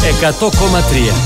100,3.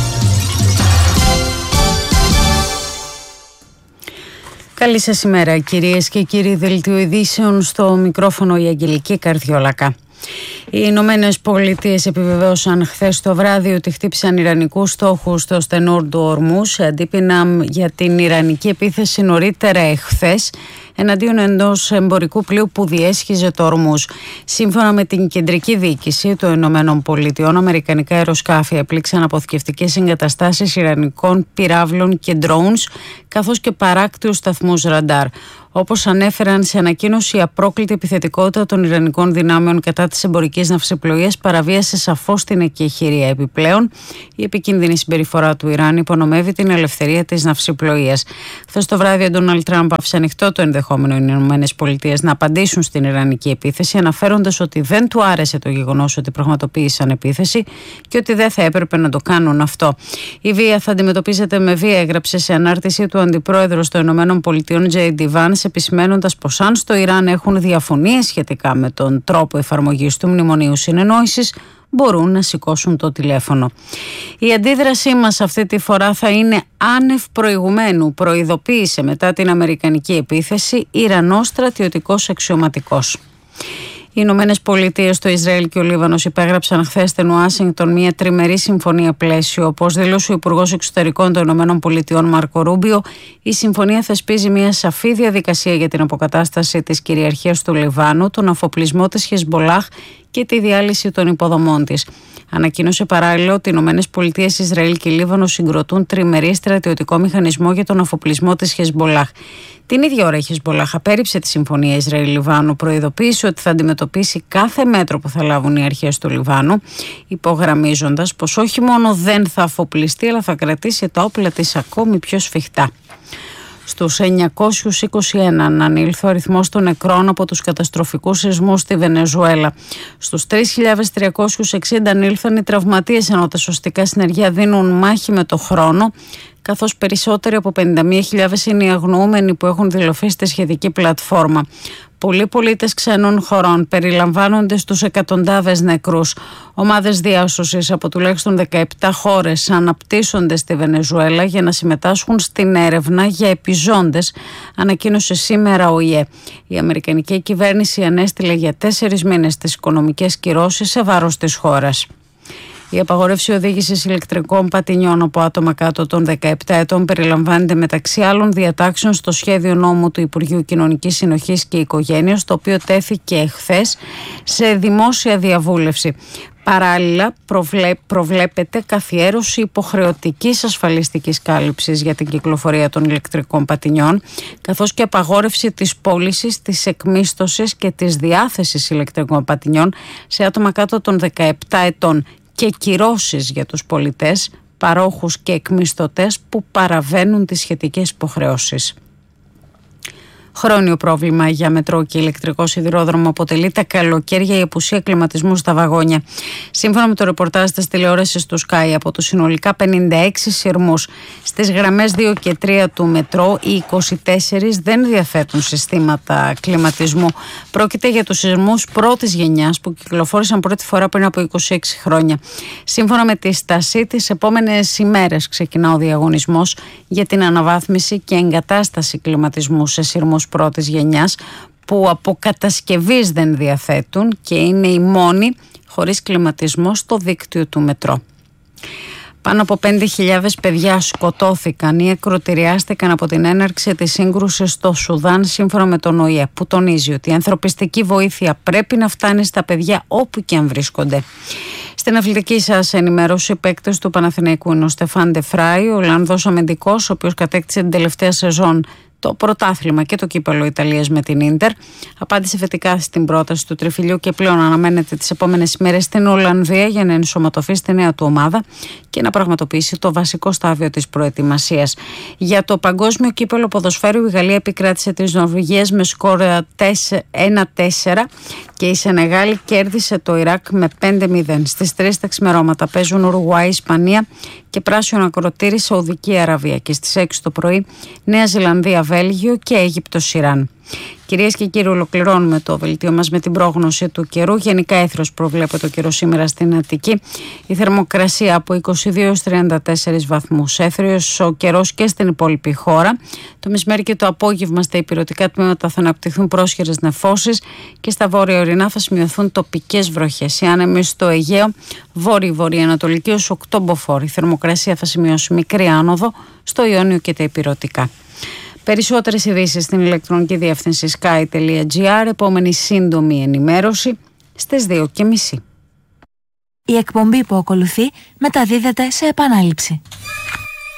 Καλή σας ημέρα, κυρίες και κύριοι. Δελτίο ειδήσεων, στο μικρόφωνο η Αγγελική Καρδιόλακα. Οι Ηνωμένες Πολιτείες επιβεβαίωσαν χθες το βράδυ ότι χτύπησαν ιρανικούς στόχους στο στενό του Ορμούζ, αντίπεινα για την ιρανική επίθεση νωρίτερα εχθές εναντίον ενός εμπορικού πλοίου που διέσχιζε το Ορμούζ. Σύμφωνα με την κεντρική διοίκηση των Ηνωμένων Πολιτειών, αμερικανικά αεροσκάφη έπληξαν αποθηκευτικές εγκαταστάσεις ιρανικών πυράβλων και drones, καθώς και παράκτιους σταθμούς ραντάρ. Όπως ανέφεραν σε ανακοίνωση, η απρόκλητη επιθετικότητα των ιρανικών δυνάμεων κατά της εμπορικής ναυσιπλοείας παραβίασε σαφώς την εκεχηρία. Επιπλέον, η επικίνδυνη συμπεριφορά του Ιράν υπονομεύει την ελευθερία της ναυσιπλοείας. Χθες το βράδυ, ο Ντόναλντ Τραμπ άφησε ανοιχτό το ενδεχόμενο οι Ηνωμένες Πολιτείες να απαντήσουν στην ιρανική επίθεση, αναφέροντας ότι δεν του άρεσε το γεγονός ότι πραγματοποίησαν επίθεση και ότι δεν θα έπρεπε να το κάνουν αυτό. Η βία θα αντιμετωπίζεται με βία, έγραψε σε ανάρτησή του αντιπρόεδρος των Ηνωμένων Πολιτειών J.D. Vance, επισημαίνοντας πως αν στο Ιράν έχουν διαφωνίες σχετικά με τον τρόπο εφαρμογής του Μνημονίου Συνεννόησης, μπορούν να σηκώσουν το τηλέφωνο. Η αντίδρασή μας αυτή τη φορά θα είναι άνευ προηγουμένου, προειδοποίησε μετά την αμερικανική επίθεση Ιρανός στρατιωτικός αξιωματικός. Οι Ηνωμένες Πολιτείες, το Ισραήλ και ο Λίβανος υπέγραψαν χθες στην Ουάσιγκτον μια τριμερή συμφωνία πλαίσιο. Όπως δήλωσε ο Υπουργός Εξωτερικών των Ηνωμένων Πολιτειών Μάρκο Ρούμπιο, η συμφωνία θεσπίζει μια σαφή διαδικασία για την αποκατάσταση της κυριαρχίας του Λιβάνου, τον αφοπλισμό της Χεσμπολάχ και τη διάλυση των υποδομών της. Ανακοίνωσε παράλληλα ότι οι Ηνωμένες Πολιτείες, Ισραήλ και Λίβανο συγκροτούν τριμερή στρατιωτικό μηχανισμό για τον αφοπλισμό της Χεσμπολάχ. Την ίδια ώρα η Χεσμπολάχ απέρριψε τη συμφωνία Ισραήλ-Λιβάνου, προειδοποίησε ότι θα αντιμετωπίσει κάθε μέτρο που θα λάβουν οι αρχές του Λιβάνου, υπογραμμίζοντας πως όχι μόνο δεν θα αφοπλιστεί, αλλά θα κρατήσει τα όπλα της ακόμη πιο σφιχτά. Στους 921 ανήλθε ο αριθμός των νεκρών από τους καταστροφικούς σεισμούς στη Βενεζουέλα. Στους 3.360 ανήλθαν οι τραυματίες, ενώ τα σωστικά συνεργεία δίνουν μάχη με το χρόνο, καθώς περισσότεροι από 51.000 είναι οι αγνοούμενοι που έχουν δηλωθεί στη σχετική πλατφόρμα. Πολλοί πολίτες ξένων χωρών περιλαμβάνονται στους εκατοντάδες νεκρούς. Ομάδες διάσωσης από τουλάχιστον 17 χώρες αναπτύσσονται στη Βενεζουέλα για να συμμετάσχουν στην έρευνα για επιζώντες, ανακοίνωσε σήμερα ο ΙΕ. Η αμερικανική κυβέρνηση ανέστειλε για 4 μήνες τις οικονομικές κυρώσεις σε βάρος της χώρας. Η απαγόρευση οδήγησης ηλεκτρικών πατινιών από άτομα κάτω των 17 ετών περιλαμβάνεται μεταξύ άλλων διατάξεων στο σχέδιο νόμου του Υπουργείου Κοινωνικής Συνοχής και Οικογένειας, το οποίο τέθηκε εχθές σε δημόσια διαβούλευση. Παράλληλα, προβλέπεται καθιέρωση υποχρεωτικής ασφαλιστικής κάλυψης για την κυκλοφορία των ηλεκτρικών πατινιών, καθώς και απαγόρευση της πώλησης, της εκμίσθωσης και της διάθεσης ηλεκτρικών πατινιών σε άτομα κάτω των 17 ετών και κυρώσεις για τους πολιτές, παρόχους και εκμισθωτές που παραβαίνουν τις σχετικές υποχρεώσεις. Χρόνιο πρόβλημα για μετρό και ηλεκτρικό σιδηρόδρομο αποτελεί τα καλοκαίρια η απουσία κλιματισμού στα βαγόνια. Σύμφωνα με το ρεπορτάζ της τηλεόρασης του Sky, από τους συνολικά 56 σειρμούς στις γραμμές 2 και 3 του μετρό, οι 24 δεν διαθέτουν συστήματα κλιματισμού. Πρόκειται για τους σειρμούς πρώτης γενιάς που κυκλοφόρησαν πρώτη φορά πριν από 26 χρόνια. Σύμφωνα με τη στασή, τις επόμενες ημέρες ξεκινά ο διαγωνισμός για την αναβάθμιση και εγκατάσταση κλιματισμού σε σειρμούς πρώτης γενιάς που από κατασκευής δεν διαθέτουν και είναι οι μόνοι χωρίς κλιματισμό στο δίκτυο του μετρό. Πάνω από 5.000 παιδιά σκοτώθηκαν ή ακροτηριάστηκαν από την έναρξη της σύγκρουσης στο Σουδάν, σύμφωνα με τον ΟΗΕ, που τονίζει ότι η ανθρωπιστική βοήθεια πρέπει να φτάνει στα παιδιά όπου και αν βρίσκονται. Στην αθλητική σας ενημέρωση, παίκτες του Παναθηναϊκού είναι ο Στεφάν Ντε Φράι, ο Ολλανδός αμυντικός, ο οποίος κατέκτησε την τελευταία σεζόν το πρωτάθλημα και το κύπελλο Ιταλίας με την Ίντερ. Απάντησε θετικά στην πρόταση του τριφυλιού και πλέον αναμένεται τις επόμενες ημέρες στην Ολλανδία για να ενσωματωθεί στη νέα του ομάδα και να πραγματοποιήσει το βασικό στάδιο της προετοιμασίας. Για το παγκόσμιο κύπελλο ποδοσφαίρου, η Γαλλία επικράτησε τις Νορβηγίες με σκορ 1-4 και η Σενεγάλη κέρδισε το Ιράκ με 5-0. Στις 3 τα ξημερώματα παίζουν Ουρουγουάη, Ισπανία και πράσινο ακροτήρι Σαουδική Αραβία. Και στις 6 το πρωί Νέα Ζηλανδία, Βέλγιο και Αίγυπτος-Ιράν. Κυρίες και κύριοι, ολοκληρώνουμε το δελτίο μας με την πρόγνωση του καιρού. Γενικά έθρος προβλέπεται ο καιρός σήμερα στην Αττική. Η θερμοκρασία από 22 έως 34 βαθμούς. Έθριος ο καιρός και στην υπόλοιπη χώρα. Το μεσημέρι και το απόγευμα στα ηπειρωτικά τμήματα θα αναπτυχθούν πρόσχερες νεφώσεις και στα βόρεια ορεινά θα σημειωθούν τοπικές βροχές. Οι άνεμοι στο Αιγαίο, βόρειο-βορειοανατολική ως 8 μποφόρ. Η θερμοκρασία θα σημειώσει μικρή άνοδο στο Ιόνιο και τα ηπειρωτικά. Περισσότερες ειδήσεις στην ηλεκτρονική διεύθυνση sky.gr. Επόμενη σύντομη ενημέρωση στις 2:30. Η εκπομπή που ακολουθεί μεταδίδεται σε επανάληψη.